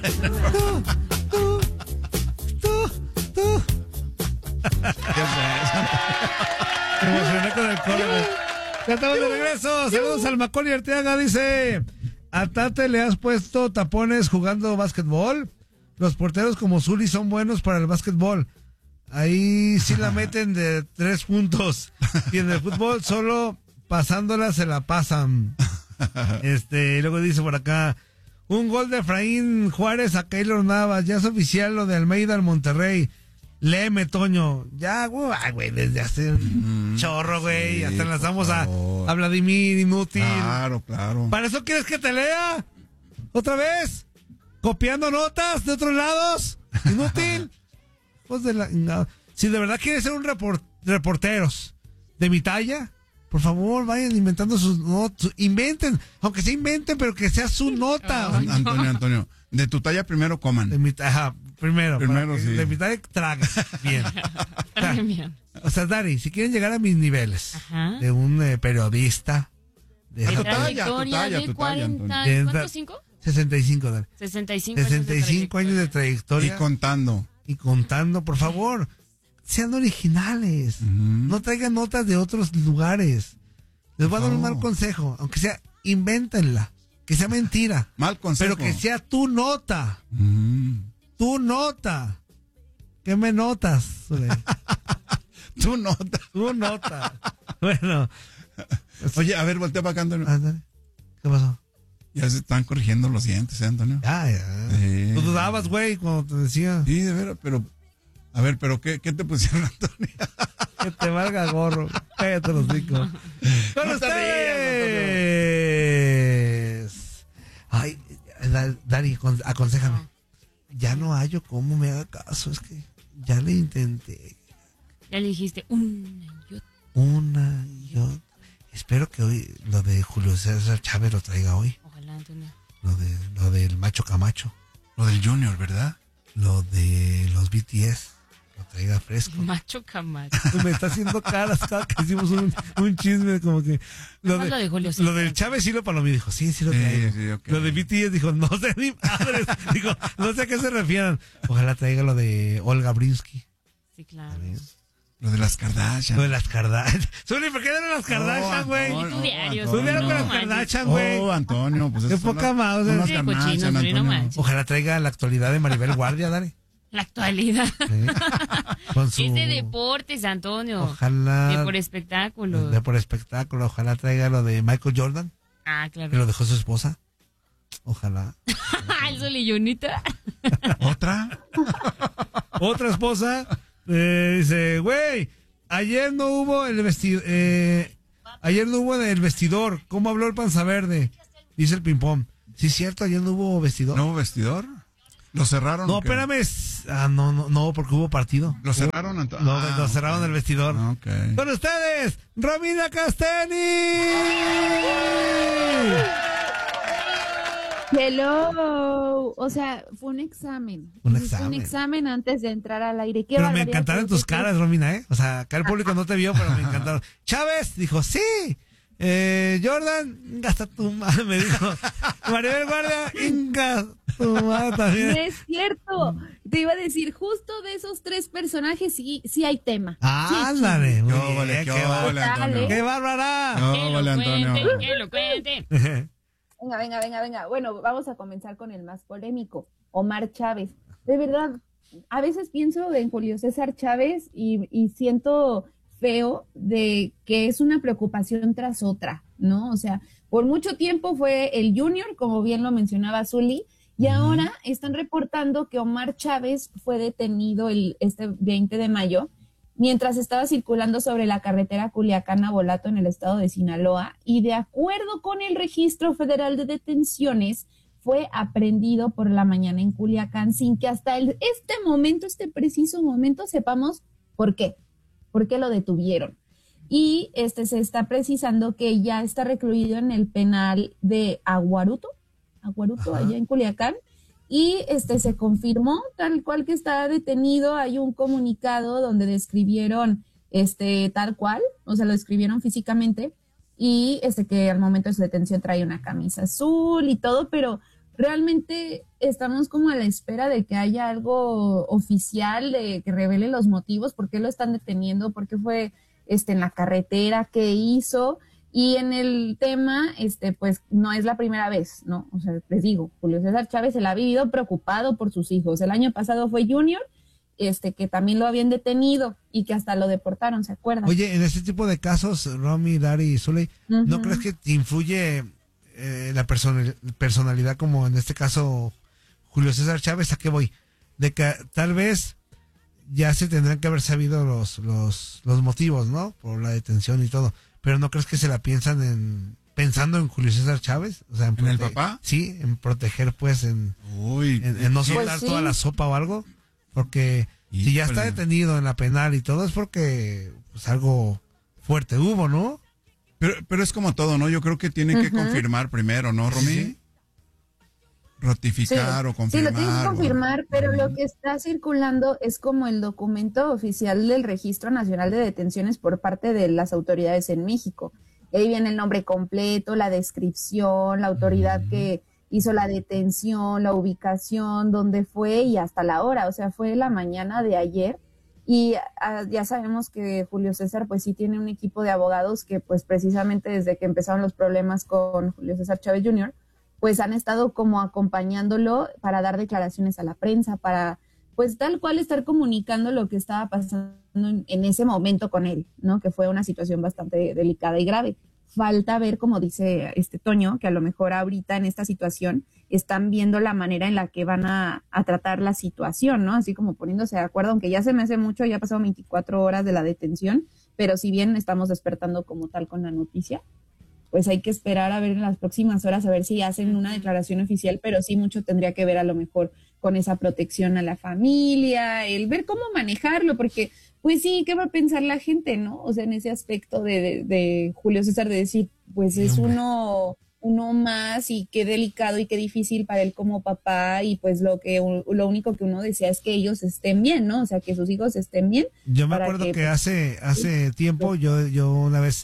Tú. ¿Qué es eso? Me emocioné con el coro, güey. Ya estamos de regreso. Saludos al Macaulay Arteaga. Dice: ¿a Tate le has puesto tapones jugando básquetbol? Los porteros como Zuli son buenos para el básquetbol. Ahí sí la meten de 3 puntos. Y en el fútbol solo pasándola se la pasan. Luego dice por acá: un gol de Efraín Juárez a Keylor Navas. Ya es oficial lo de Almeida al Monterrey. Léeme, Toño. Ya, güey, desde hace un chorro, güey. Sí, hasta lanzamos a Vladimir Inútil. Claro. ¿Para eso quieres que te lea? ¿Otra vez? ¿Copiando notas de otros lados? Inútil. Pues no. Si de verdad quieres ser un reporteros de mi talla, por favor, vayan inventando sus notas. Inventen, aunque se inventen, pero que sea su nota. Antonio, de tu talla primero coman. De mi talla, primero sí. De mi talla traga. Bien. Bien. O sea, Dari, si quieren llegar a mis niveles de un periodista. De trayectoria de 40, ¿cuántos? 5? 65, Dari. 65 años de trayectoria. Y contando, por favor, sean originales. No traigan notas de otros lugares. Les voy a dar un mal consejo, aunque sea, invéntenla. Que sea mentira. Mal consejo. Pero que sea tu nota. Tu nota. ¿Qué me notas? Tu nota. Bueno. Oye, a ver, voltea para acá, Antonio. ¿Qué pasó? Ya se están corrigiendo los dientes, Antonio? Ya. Sí. Tú dudabas, güey, cuando te decía. Sí, de veras, pero... A ver, pero ¿qué te pusieron, Antonio? Que te valga gorro. Cállate los hijos. ¡Con ustedes! Ay, Dari, aconséjame. Ya no hallo cómo me haga caso. Es que ya le intenté. Ya le dijiste una y otra. Espero que hoy lo de Julio César Chávez lo traiga hoy. Ojalá, Antonio. Lo del Macho Camacho. Lo del Junior, ¿verdad? Lo de los BTS. Lo traiga fresco. Macho Camacho. Me está haciendo caras cada que hicimos un chisme como que... Lo de Julio César. Lo del Chávez sí lo palomí. Dijo, sí lo traigo. Sí, okay. Lo de BTS dijo, no sé ni madres. Dijo, no sé a qué se refieran. Ojalá traiga lo de Olga Brinsky. Sí, claro. Lo de las Kardashian. Zuli, ¿por qué eran las Kardashian, güey? Y tu diario. Zuli era con las Kardashian, güey. Antonio, pues qué poca más. Ojalá traiga la actualidad de Maribel Guardia, Dale. La actualidad. Sí. Es de deportes, Antonio. Ojalá. De por espectáculo. Ojalá traiga lo de Michael Jordan. Ah, claro. Que lo dejó su esposa. Ojalá. El Solillonita. ¿Otra? Otra esposa. Dice, güey, ayer no hubo el vestidor. ¿Cómo habló el Panza Verde? Dice el ping-pong. Sí, es cierto, ayer no hubo vestidor. ¿No hubo vestidor? ¿Lo cerraron? No, espérame. No, porque hubo partido. ¿Lo cerraron? Lo cerraron el vestidor. Okay. Con ustedes, Romina Casteni. Hello, o sea, fue un examen. Un examen antes de entrar al aire. Pero me encantaron tus caras, Romina, ¿eh? O sea, acá el público no te vio, pero me encantaron. Chávez dijo, sí. Jordan, gasta tu madre, me dijo. Maribel Guardia, inga tu madre también. No es cierto. Te iba a decir, justo de esos 3 personajes sí hay tema. Ándale. ¡Qué bárbara! Que lo cuente. Venga. Bueno, vamos a comenzar con el más polémico, Omar Chávez. De verdad, a veces pienso en Julio César Chávez y siento feo de que es una preocupación tras otra, ¿no? O sea, por mucho tiempo fue el Junior, como bien lo mencionaba Zuli, y ahora están reportando que Omar Chávez fue detenido este 20 de mayo mientras estaba circulando sobre la carretera Culiacán-Navolato en el estado de Sinaloa, y de acuerdo con el Registro Federal de Detenciones, fue aprehendido por la mañana en Culiacán sin que hasta este preciso momento, sepamos por qué lo detuvieron. Y se está precisando que ya está recluido en el penal de Aguaruto, allá en Culiacán, y se confirmó tal cual que está detenido. Hay un comunicado donde describieron tal cual, o sea, lo describieron físicamente, y que al momento de su detención trae una camisa azul y todo, pero realmente estamos como a la espera de que haya algo oficial de que revele los motivos, por qué lo están deteniendo, por qué fue en la carretera, qué hizo. Y en el tema, pues no es la primera vez, ¿no? O sea, les digo, Julio César Chávez se la ha vivido preocupado por sus hijos. El año pasado fue Junior, que también lo habían detenido y que hasta lo deportaron, ¿se acuerdan? Oye, en este tipo de casos, Romy, Dari y Zuley, ¿no crees que te influye la personalidad, como en este caso Julio César Chávez? ¿A qué voy? De que tal vez ya se tendrán que haber sabido los motivos, ¿no? Por la detención y todo. Pero ¿no crees que se la pensando en Julio César Chávez? O sea, ¿En el papá? Sí, en proteger, pues, en no soltar pues sí, toda la sopa o algo. Porque si ya está detenido en la penal y todo, es porque pues algo fuerte hubo, ¿no? Pero es como todo, ¿no? Yo creo que tiene que confirmar primero, ¿no, Romy? Sí. Ratificar o confirmar. Sí, lo tienes que confirmar, pero lo que está circulando es como el documento oficial del Registro Nacional de Detenciones por parte de las autoridades en México. Y ahí viene el nombre completo, la descripción, la autoridad que hizo la detención, la ubicación, dónde fue y hasta la hora. O sea, fue la mañana de ayer. Y ya sabemos que Julio César pues sí tiene un equipo de abogados que pues precisamente desde que empezaron los problemas con Julio César Chávez Jr., pues han estado como acompañándolo para dar declaraciones a la prensa, para pues tal cual estar comunicando lo que estaba pasando en ese momento con él, ¿no? Que fue una situación bastante delicada y grave. Falta ver, como dice Toño, que a lo mejor ahorita en esta situación están viendo la manera en la que van a tratar la situación, ¿no? Así como poniéndose de acuerdo, aunque ya se me hace mucho, ya pasaron 24 horas de la detención, pero si bien estamos despertando como tal con la noticia, pues hay que esperar a ver en las próximas horas, a ver si hacen una declaración oficial, pero sí mucho tendría que ver a lo mejor con esa protección a la familia, el ver cómo manejarlo, porque pues sí, ¿qué va a pensar la gente, no? O sea, en ese aspecto de Julio César, de decir, pues es uno más y qué delicado y qué difícil para él como papá, y pues lo único que uno desea es que ellos estén bien, ¿no? O sea, que sus hijos estén bien. Yo me acuerdo que hace tiempo yo una vez...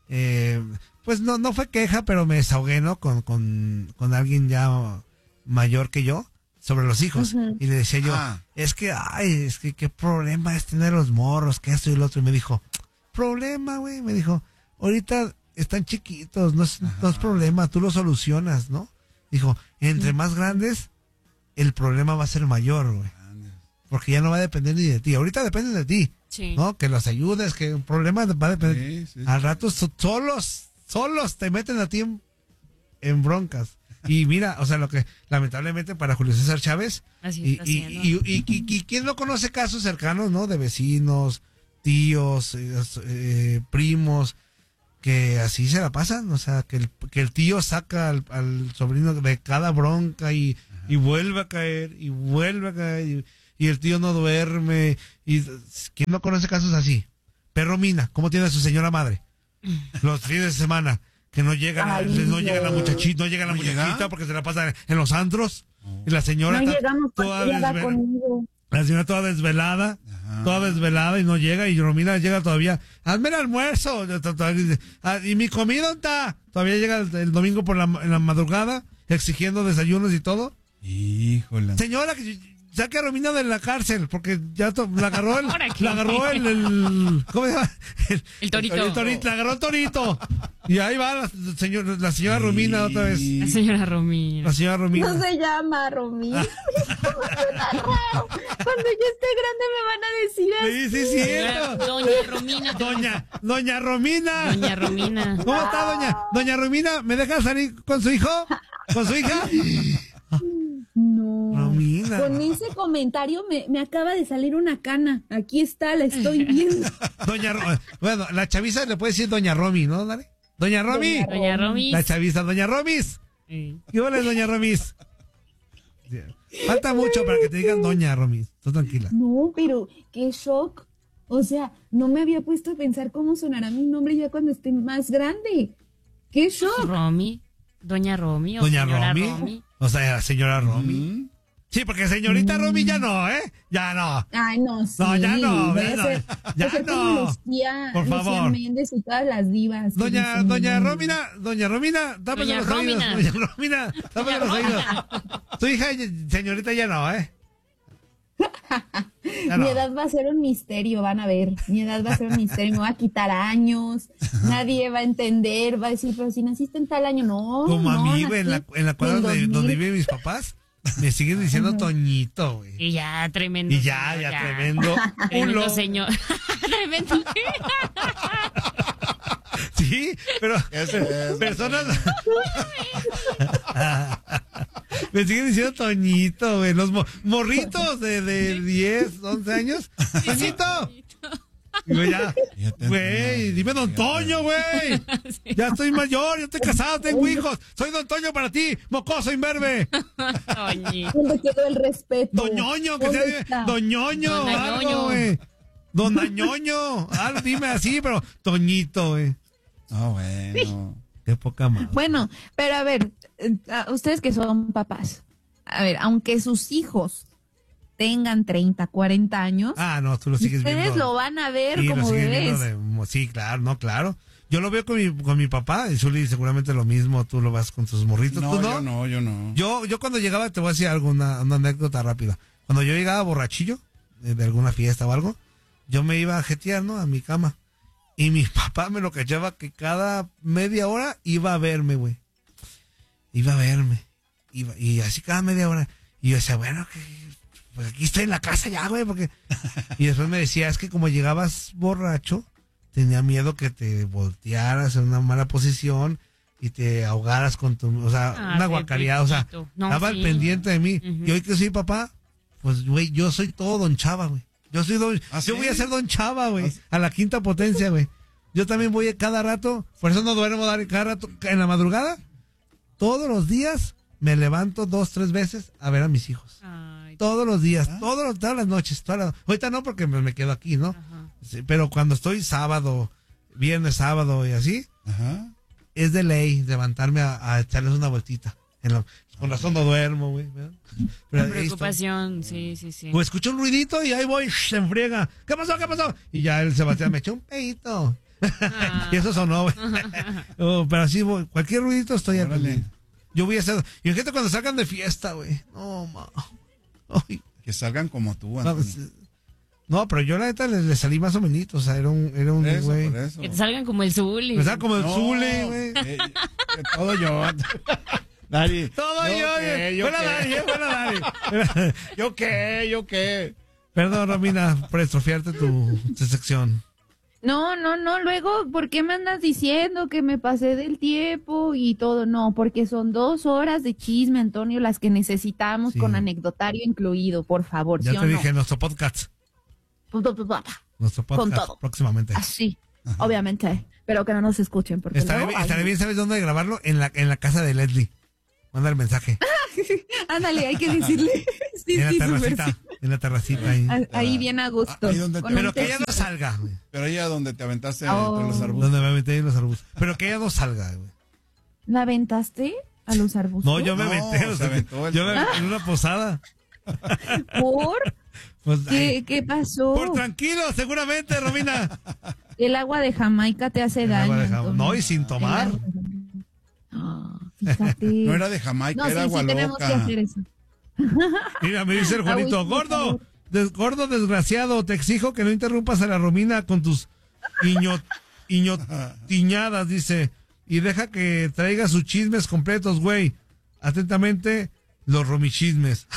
pues no fue queja, pero me desahogué, ¿no? Con alguien ya mayor que yo sobre los hijos. Y le decía yo, es que qué problema es tener los morros, que esto y lo otro. Y me dijo, problema, güey. Me dijo, ahorita están chiquitos, no es problema, tú lo solucionas, ¿no? Dijo, entre más grandes, el problema va a ser mayor, güey. Porque ya no va a depender ni de ti. Ahorita depende de ti, ¿no? Que los ayudes, que el problema va a depender. Sí. Al rato solos te meten a ti en broncas. Y mira, o sea, lo que lamentablemente para Julio César Chávez, y quién no conoce casos cercanos, ¿no? De vecinos, tíos, primos, que así se la pasan, o sea, que el tío saca al sobrino de cada bronca y vuelve a caer, y el tío no duerme, y ¿quién no conoce casos así? Perro Mina, ¿cómo tiene a su señora madre? Los fines de semana, que no llega la muchachita porque se la pasa en los antros, y la señora toda desvelada, y no llega, y Romina llega todavía, hazme el almuerzo, y mi comida está, todavía llega el domingo en la madrugada, exigiendo desayunos y todo. Híjole. Señora, saque a Romina de la cárcel, porque ya la agarró el ¿cómo se llama? El torito. La agarró el torito. Y ahí va la señora Romina otra vez. La señora Romina. No se llama Romina. Suena raro. Cuando yo esté grande me van a decir así. Sí, cierto. Doña Romina. Doña Romina. Doña Romina. ¿Cómo está, doña Romina? ¿Me deja salir con su hijo? ¿Con su hija? No. Romina. Con ese comentario me acaba de salir una cana. Aquí está, la estoy viendo. Bueno, la chaviza le puede decir Doña Romy, ¿no? Dale. Doña Romy. Doña Romy. La chaviza, Doña Romis. Sí. ¿Qué hola, Doña Romis? Falta mucho para que te digan Doña Romis. Tú tranquila. No, pero qué shock. O sea, no me había puesto a pensar cómo sonará mi nombre ya cuando esté más grande. ¡Qué shock! Romy. Doña Romy. Doña Romy. O sea, señora Romy. Sí, porque señorita Romy ya no, ¿eh? Ya no. Ay, no, sí. No, ya no, Ya no. Por favor. Lucía Méndez y todas las divas. Doña Romina, tápese los oídos. Doña Romina, tápese los oídos. Tu hija, señorita, ya no, ¿eh? No. Mi edad va a ser un misterio, van a ver. Mi edad va a ser un misterio, me va a quitar años, nadie va a entender, va a decir, pero si naciste en tal año, no. Como a mí, güey, en la cuadra donde viven mis papás, me siguen diciendo Toñito, güey. Y ya, tremendo. Y ya, tremendo. Tremendo señor. Tremendo. Sí, pero personas me siguen diciendo Toñito, güey. Los morritos de 10, 11 años. ¡Toñito! Güey, ya. Güey, dime Don Toño, güey. Ya estoy mayor, ya estoy casado, tengo hijos. Soy Don Toño para ti, mocoso imberbe. ¿Dónde quedó el respeto? Doñoño, que sea Doñoño, algo, güey. Don Añoño, algo, dime así, pero Toñito, güey. Bueno. Qué poca madre. Bueno, pero a ver, ustedes que son papás, a ver, aunque sus hijos tengan 30, 40 años, no, tú lo sigues viendo. Ustedes lo van a ver sí, como bebés. Sí, claro, no, claro. Yo lo veo con mi papá, y Zuli seguramente lo mismo, tú lo vas con tus morritos. No, ¿tú no? Yo no. Yo cuando llegaba, te voy a decir algo, una anécdota rápida. Cuando yo llegaba borrachillo, de alguna fiesta o algo, yo me iba a jetear, ¿no? A mi cama. Y mi papá me lo cachaba que cada media hora iba a verme, güey. Iba a verme. Y así cada media hora. Y yo decía, bueno, pues aquí estoy en la casa ya, güey, porque... Y después me decía, es que como llegabas borracho, tenía miedo que te voltearas en una mala posición y te ahogaras con tu... O sea, una guacareada, o sea, estaba al pendiente de mí. Y hoy que soy papá, pues, güey, yo soy todo Don Chava, güey. Yo voy a ser Don Chava, güey, a la quinta potencia, güey. Yo también voy cada rato, por eso no duermo cada rato, en la madrugada, todos los días me levanto 2, 3 veces a ver a mis hijos. Ay, todos los días, todas las noches. Ahorita no porque me quedo aquí, ¿no? Sí, pero cuando estoy viernes, sábado y así, es de ley levantarme a echarles una vueltita. Con razón no duermo, güey. La preocupación, sí. O escucho un ruidito y ahí voy, se enfriega. ¿Qué pasó? Y ya el Sebastián me echó un pedito. Y eso sonó, güey. Pero así, cualquier ruidito estoy aquí. Yo voy a hacer... Y gente cuando salgan de fiesta, güey. No, ma. Ay. Que salgan como tú, Antonio. No, pero yo la neta le salí más o menos. O sea, era un güey. Que te salgan como el Zuli. Me salgan como el Zuli, güey. Todo yo. Dari. Todo yo. Buena Dari. ¿Yo qué? Perdón, Romina, por estrofiarte tu sección. No, luego, ¿por qué me andas diciendo que me pasé del tiempo y todo? No, porque son 2 horas de chisme, Antonio, las que necesitamos con anecdotario incluido, por favor. Ya te dije, nuestro podcast. Nuestro podcast próximamente. Así, obviamente, pero que no nos escuchen. Porque estaré bien, ¿sabes dónde grabarlo? En la casa de Leslie. Manda el mensaje. Ándale, hay que decirle. En la terracita. Ahí bien a gusto. Pero que ella no salga. Güey. Pero ella donde te aventaste entre los arbustos. Donde me aventé en los arbustos. Pero que ella no salga, güey. ¿La aventaste a los arbustos? No, yo me aventé. Yo en una posada. ¿Por? Pues, ¿Qué pasó? Por tranquilo, seguramente, Romina. El agua de Jamaica te hace daño. No, y sin tomar. Fíjate. No era de Jamaica, era agua loca. Tenemos que hacer eso. Mira, me dice el Juanito, gordo desgraciado, te exijo que no interrumpas a la Romina con tus tiñadas, dice, y deja que traiga sus chismes completos, güey. Atentamente, los romichismes.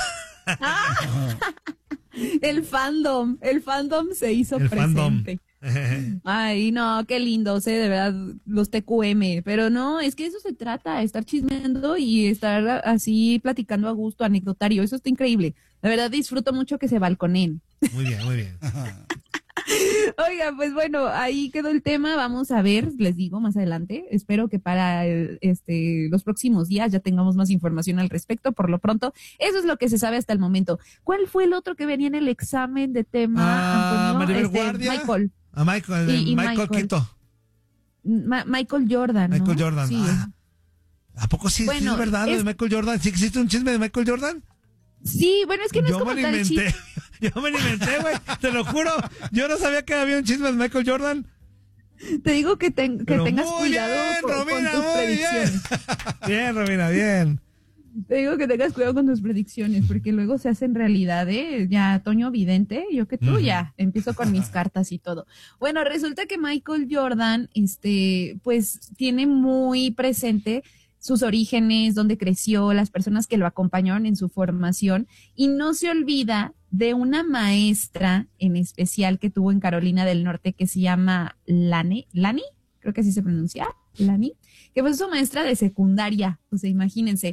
El fandom se hizo presente. Ay, no, qué lindo, de verdad, los TQM, pero no, es que eso se trata, estar chismeando y estar así platicando a gusto, anecdotario, eso está increíble, de verdad disfruto mucho que se balconeen. Muy bien. Oiga, pues bueno, ahí quedó el tema, vamos a ver, les digo más adelante, espero que para los próximos días ya tengamos más información al respecto, por lo pronto, eso es lo que se sabe hasta el momento. ¿Cuál fue el otro que venía en el examen de tema, Antonio? Maribel Guardia. Michael. A Michael Quito. Michael Jordan, ¿no? Michael Jordan. Sí. ¿A poco sí es verdad lo de Michael Jordan? ¿Sí existe un chisme de Michael Jordan? Sí, bueno, es que no es como tal chisme. Yo me lo inventé, güey, te lo juro. Yo no sabía que había un chisme de Michael Jordan. Te digo que tengas cuidado con tus predicciones. Bien, Romina, bien. Te digo que tengas cuidado con tus predicciones, porque luego se hacen realidad, ¿eh? Ya, Toño Vidente, yo que tú ya empiezo con mis cartas y todo. Bueno, resulta que Michael Jordan, pues, tiene muy presente sus orígenes, dónde creció, las personas que lo acompañaron en su formación, y no se olvida de una maestra en especial que tuvo en Carolina del Norte que se llama Lani, creo que así se pronuncia, Lani, que fue su maestra de secundaria, o sea, imagínense.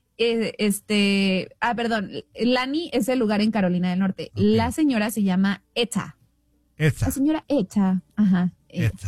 Perdón, Lani es el lugar en Carolina del Norte. Okay. La señora se llama Etta. La señora Etta, ajá. Etta.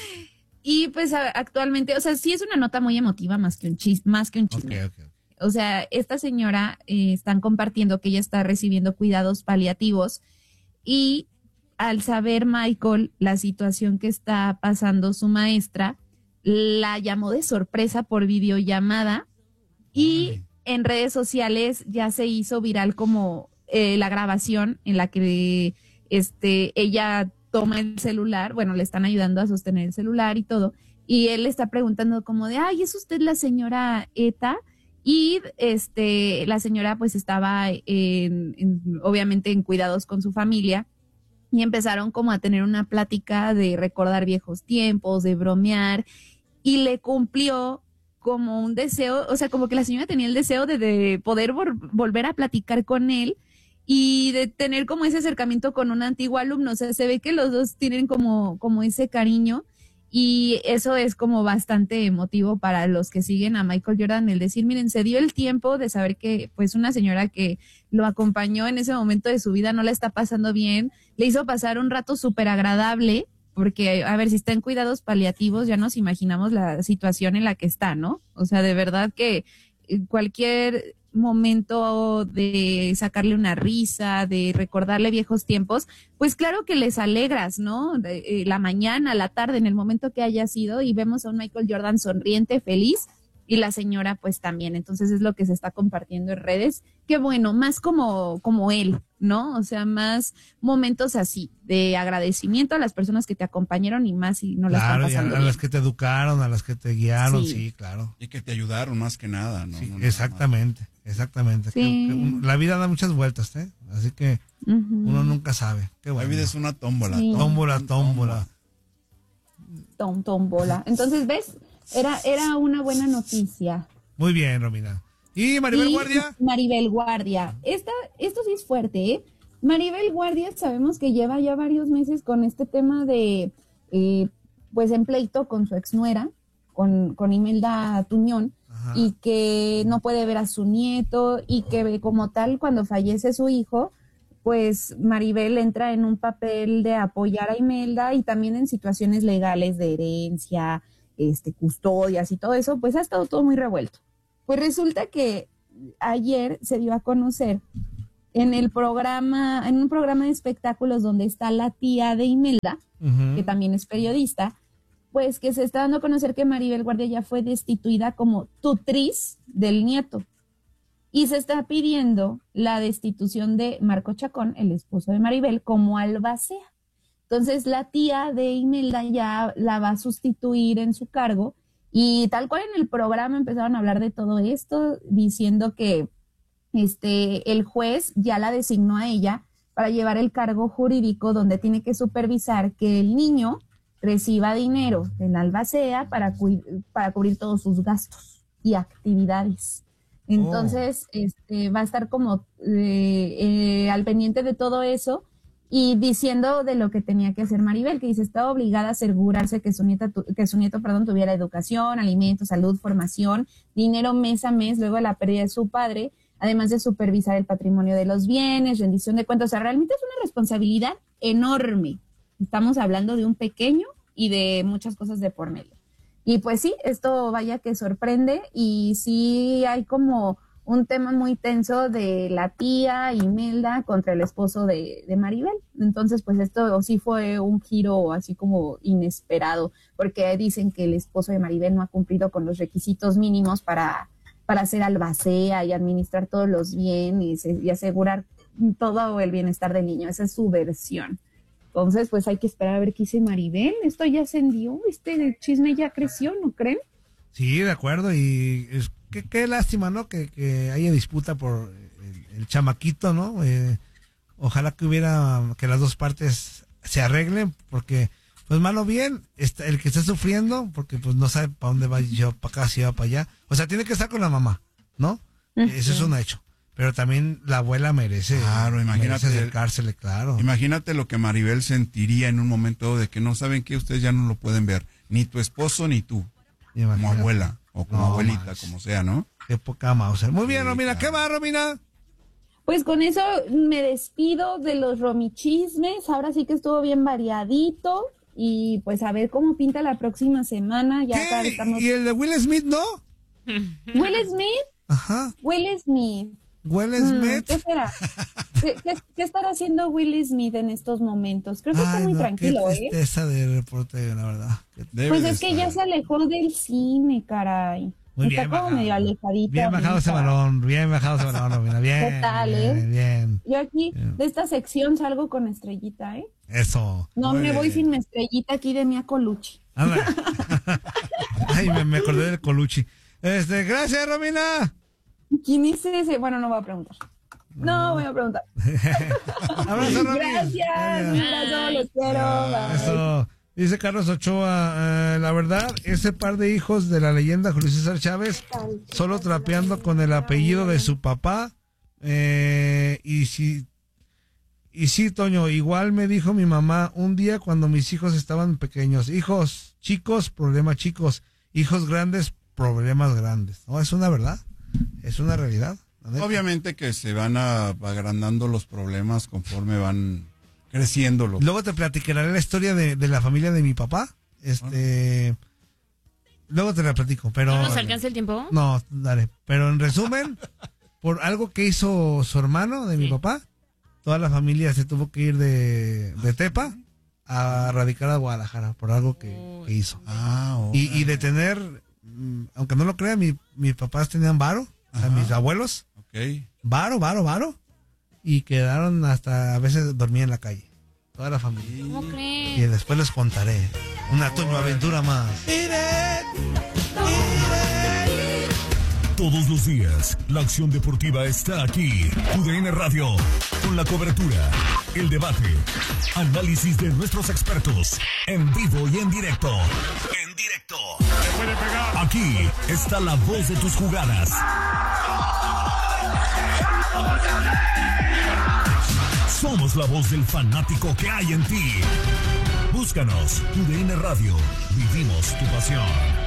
Y pues actualmente, o sea, sí es una nota muy emotiva más que un chisme. Okay. O sea, esta señora están compartiendo que ella está recibiendo cuidados paliativos y al saber Michael la situación que está pasando su maestra, la llamó de sorpresa por videollamada y en redes sociales ya se hizo viral como la grabación en la que ella toma el celular, bueno, le están ayudando a sostener el celular y todo, y él le está preguntando como de, ay, ¿es usted la señora Etta? Y la señora pues estaba obviamente en cuidados con su familia y empezaron como a tener una plática de recordar viejos tiempos, de bromear, y le cumplió como un deseo, o sea, como que la señora tenía el deseo de poder volver a platicar con él y de tener como ese acercamiento con un antiguo alumno. O sea, se ve que los dos tienen como ese cariño, y eso es como bastante emotivo para los que siguen a Michael Jordan, el decir, miren, se dio el tiempo de saber que pues una señora que lo acompañó en ese momento de su vida no la está pasando bien, le hizo pasar un rato súper agradable, porque, a ver, si está en cuidados paliativos, ya nos imaginamos la situación en la que está, ¿no? O sea, de verdad que cualquier momento de sacarle una risa, de recordarle viejos tiempos, pues claro que les alegras, ¿no? La mañana, la tarde, en el momento que haya sido, y vemos a un Michael Jordan sonriente, feliz, y la señora pues también. Entonces es lo que se está compartiendo en redes. Qué bueno, más como él, ¿no? O sea, más momentos así, de agradecimiento a las personas que te acompañaron y más si no la están pasando a las que te educaron, a las que te guiaron, sí, claro. Y que te ayudaron más que nada, ¿no? Sí, exactamente. Sí. La vida da muchas vueltas, ¿eh? Así que uno nunca sabe. Qué bueno. La vida es una tómbola. Sí. Tómbola. Tómbola. Entonces, ¿ves? Era una buena noticia. Muy bien, Romina. ¿Y Maribel Guardia? Maribel Guardia. Esto sí es fuerte, ¿eh? Maribel Guardia sabemos que lleva ya varios meses con este tema de, pues en pleito con su exnuera, con Imelda Tuñón. Ajá. Y que no puede ver a su nieto, y que como tal, cuando fallece su hijo, pues Maribel entra en un papel de apoyar a Imelda, y también en situaciones legales de herencia, custodias y todo eso, pues ha estado todo muy revuelto. Pues resulta que ayer se dio a conocer en un programa de espectáculos donde está la tía de Imelda, que también es periodista, pues que se está dando a conocer que Maribel Guardia ya fue destituida como tutriz del nieto. Y se está pidiendo la destitución de Marco Chacón, el esposo de Maribel, como albacea. Entonces la tía de Imelda ya la va a sustituir en su cargo, y tal cual en el programa empezaron a hablar de todo esto, diciendo que el juez ya la designó a ella para llevar el cargo jurídico, donde tiene que supervisar que el niño reciba dinero de la albacea para cubrir todos sus gastos y actividades. Entonces, va a estar como al pendiente de todo eso, y diciendo de lo que tenía que hacer Maribel, que dice, estaba obligada a asegurarse que su nieto tuviera educación, alimentos, salud, formación, dinero mes a mes luego de la pérdida de su padre, además de supervisar el patrimonio de los bienes, rendición de cuentas. O sea, realmente es una responsabilidad enorme. Estamos hablando de un pequeño y de muchas cosas de por medio. Y pues sí, esto vaya que sorprende, y sí hay como un tema muy tenso de la tía Imelda contra el esposo de Maribel. Entonces, pues esto sí fue un giro así como inesperado, porque dicen que el esposo de Maribel no ha cumplido con los requisitos mínimos para para hacer albacea y administrar todos los bienes y asegurar todo el bienestar del niño. Esa es su versión. Entonces, pues hay que esperar a ver qué dice Maribel. Esto ya ascendió, este chisme ya creció, ¿no creen? Sí, de acuerdo, y qué lástima, ¿no? Que haya disputa por el chamaquito, ¿no? Ojalá que las dos partes se arreglen, porque pues malo bien, el que está sufriendo, porque pues no sabe para dónde va, si va para acá, si va para allá. O sea, tiene que estar con la mamá, ¿no? Eso es un hecho. Pero también la abuela merece acercársele, claro. Imagínate lo que Maribel sentiría en un momento de que no saben que ustedes ya no lo pueden ver, ni tu esposo ni tú, como abuela o como abuelita, como sea, ¿no? Qué poca Mauser. Muy bien, Romina, ¿qué va, Romina? Pues con eso me despido de los romichismes. Ahora sí que estuvo bien variadito. Y pues a ver cómo pinta la próxima semana. Ya estamos... ¿Y el de Will Smith, no? ¿Will Smith? Ajá. Will Smith. ¿Will Smith? ¿Qué será? ¿Qué estará haciendo Will Smith en estos momentos? Creo que está muy tranquilo, qué tristeza de reportero, la verdad. Pues es que ya se alejó del cine, caray. Muy bien está como medio alejadito. Bien bajado ese balón, Romina. Bien. ¿Qué tal, Bien. Yo aquí, de esta sección, salgo con estrellita, ¿eh? Eso. No me voy sin mi estrellita aquí de Mia Colucci. Ay, me acordé del Colucci. Gracias, Romina. ¿Quién es ese? Bueno, no voy a preguntar. No voy a preguntar. Abrazo, Romina. Gracias. Un abrazo, los quiero. Bye. Eso. Dice Carlos Ochoa, la verdad, ese par de hijos de la leyenda Julio César Chávez, solo trapeando con el apellido de su papá, y sí, Toño, igual me dijo mi mamá un día cuando mis hijos estaban pequeños, hijos chicos, problemas chicos, hijos grandes, problemas grandes. No, es una verdad, es una realidad. Obviamente que se van agrandando los problemas conforme van creciéndolo. Luego te platicaré la historia de la familia de mi papá. Luego te la platico, pero... ¿No nos alcanza el tiempo? No, dale. Pero en resumen, por algo que hizo su hermano de mi papá, toda la familia se tuvo que ir de Tepa a radicar a Guadalajara por algo que hizo. Y de tener, aunque no lo crean, mis papás tenían varo, o sea, mis abuelos. Varo. Y quedaron hasta, a veces dormía en la calle. Toda la familia. ¿Cómo crees? Y después les contaré una Toño aventura más. Todos los días, la acción deportiva está aquí. TUDN Radio, con la cobertura, el debate, análisis de nuestros expertos, en vivo y en directo. Aquí está la voz de tus jugadas. Somos la voz del fanático que hay en ti. Búscanos, TUDN Radio. Vivimos tu pasión.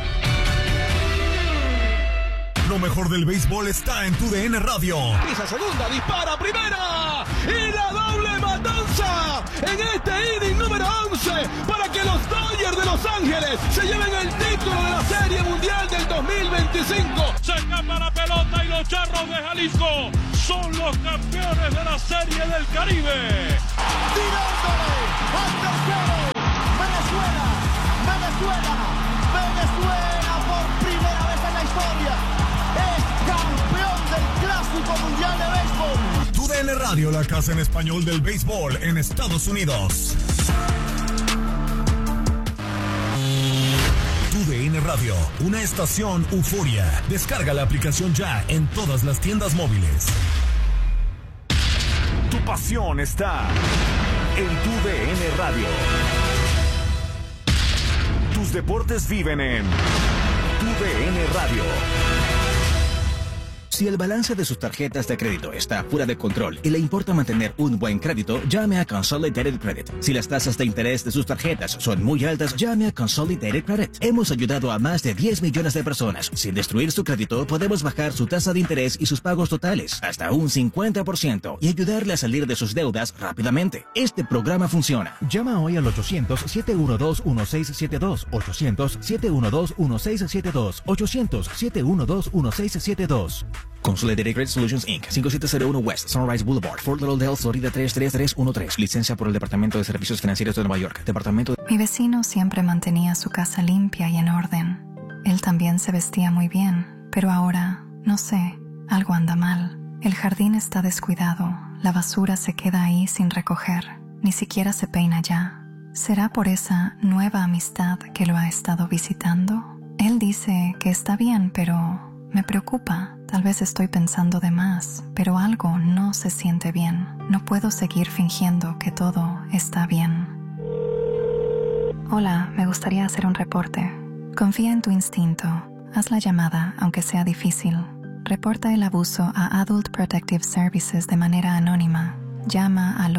Lo mejor del béisbol está en TUDN Radio. Pisa segunda, dispara primera. Y la doble matanza en este inning número 11 para que los Dodgers de Los Ángeles se lleven el título de la Serie Mundial del 2025. Se escapa la pelota y los Charros de Jalisco son los campeones de la Serie del Caribe. Tirándole al tercero. Venezuela por primera vez en la historia es campeón del Clásico Mundial de Béisbol. TUDN Radio, la casa en español del béisbol en Estados Unidos. TUDN Radio, una estación euforia. Descarga la aplicación ya en todas las tiendas móviles. Tu pasión está en TUDN Radio. Tus deportes viven en TUDN Radio. Si el balance de sus tarjetas de crédito está fuera de control y le importa mantener un buen crédito, llame a Consolidated Credit. Si las tasas de interés de sus tarjetas son muy altas, llame a Consolidated Credit. Hemos ayudado a más de 10 millones de personas. Sin destruir su crédito, podemos bajar su tasa de interés y sus pagos totales hasta un 50% y ayudarle a salir de sus deudas rápidamente. Este programa funciona. Llama hoy al 800-712-1672. 800-712-1672. 800-712-1672. Consolidated Credit Solutions Inc. 5701 West Sunrise Boulevard, Fort Lauderdale, Florida 33313. Licencia por el Departamento de Servicios Financieros de Nueva York. Departamento. Mi vecino siempre mantenía su casa limpia y en orden. Él también se vestía muy bien, pero ahora No sé, algo anda mal. El jardín está descuidado, la basura se queda ahí sin recoger, ni siquiera se peina ya. ¿Será por esa nueva amistad que lo ha estado visitando? Él dice que está bien, pero me preocupa. Tal vez estoy pensando de más, pero algo no se siente bien. No puedo seguir fingiendo que todo está bien. Hola, me gustaría hacer un reporte. Confía en tu instinto. Haz la llamada, aunque sea difícil. Reporta el abuso a Adult Protective Services de manera anónima. Llama al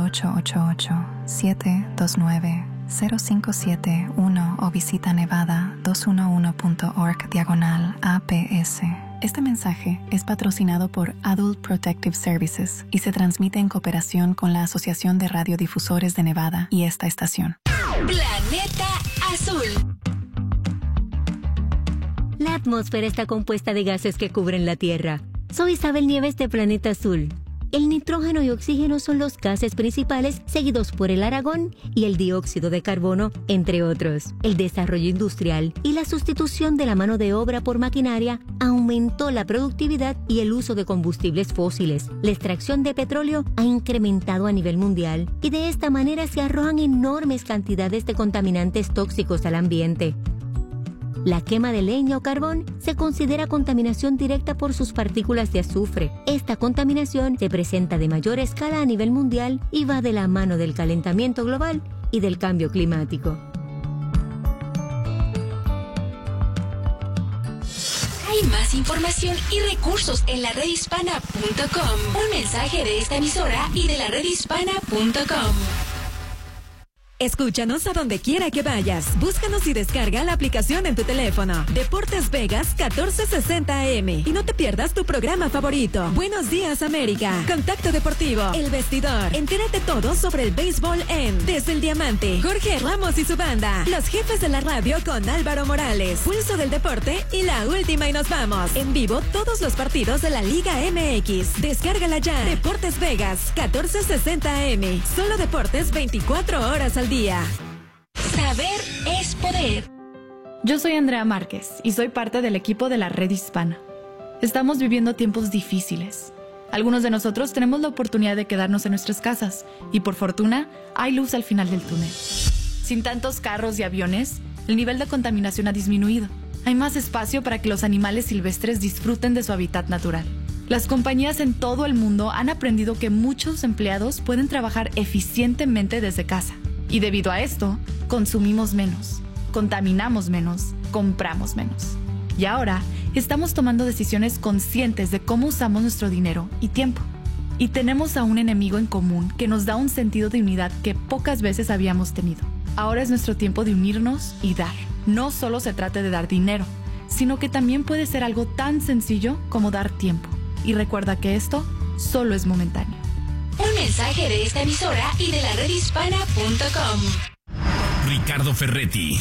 888-729-0571 o visita nevada211.org/APS. Este mensaje es patrocinado por Adult Protective Services y se transmite en cooperación con la Asociación de Radiodifusores de Nevada y esta estación. Planeta Azul. La atmósfera está compuesta de gases que cubren la Tierra. Soy Isabel Nieves de Planeta Azul. El nitrógeno y oxígeno son los gases principales, seguidos por el argón y el dióxido de carbono, entre otros. El desarrollo industrial y la sustitución de la mano de obra por maquinaria aumentó la productividad y el uso de combustibles fósiles. La extracción de petróleo ha incrementado a nivel mundial y de esta manera se arrojan enormes cantidades de contaminantes tóxicos al ambiente. La quema de leña o carbón se considera contaminación directa por sus partículas de azufre. Esta contaminación se presenta de mayor escala a nivel mundial y va de la mano del calentamiento global y del cambio climático. Hay más información y recursos en laredhispana.com. Un mensaje de esta emisora y de laredhispana.com. Escúchanos a donde quiera que vayas. Búscanos y descarga la aplicación en tu teléfono. Deportes Vegas 1460 AM. Y no te pierdas tu programa favorito. Buenos Días América. Contacto Deportivo. El Vestidor. Entérate todo sobre el béisbol en Desde el Diamante. Jorge Ramos y su banda. Los jefes de la radio con Álvaro Morales. Pulso del Deporte y la última y nos vamos. En vivo todos los partidos de la Liga MX. Descárgala ya. Deportes Vegas 1460 AM. Solo deportes 24 horas al día. Saber es poder. Yo soy Andrea Márquez y soy parte del equipo de la Red Hispana. Estamos viviendo tiempos difíciles. Algunos de nosotros tenemos la oportunidad de quedarnos en nuestras casas y por fortuna hay luz al final del túnel. Sin tantos carros y aviones, el nivel de contaminación ha disminuido. Hay más espacio para que los animales silvestres disfruten de su hábitat natural. Las compañías en todo el mundo han aprendido que muchos empleados pueden trabajar eficientemente desde casa. Y debido a esto, consumimos menos, contaminamos menos, compramos menos. Y ahora, estamos tomando decisiones conscientes de cómo usamos nuestro dinero y tiempo. Y tenemos a un enemigo en común que nos da un sentido de unidad que pocas veces habíamos tenido. Ahora es nuestro tiempo de unirnos y dar. No solo se trata de dar dinero, sino que también puede ser algo tan sencillo como dar tiempo. Y recuerda que esto solo es momentáneo. Un mensaje de esta emisora y de la redhispana.com. Ricardo Ferretti,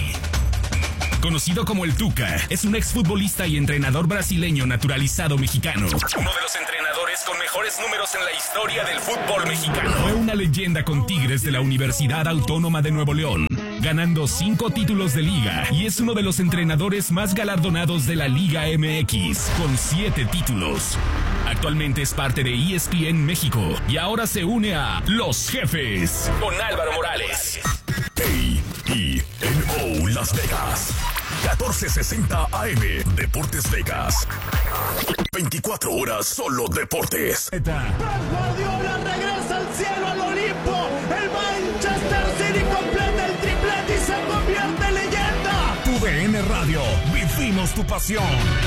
conocido como el Tuca, es un exfutbolista y entrenador brasileño naturalizado mexicano. Uno de los entrenadores con mejores números en la historia del fútbol mexicano. Fue una leyenda con Tigres de la Universidad Autónoma de Nuevo León, ganando 5 títulos de liga, y es uno de los entrenadores más galardonados de la Liga MX, con 7 títulos. Actualmente es parte de ESPN México y ahora se une a Los Jefes con Álvaro Morales. KENO Las Vegas 1460 AM. Deportes Vegas. 24 horas solo deportes. Guardiola regresa al cielo, al Olimpo. El Manchester City completa el triplete y se convierte en leyenda. TUDN Radio. Vivimos tu pasión.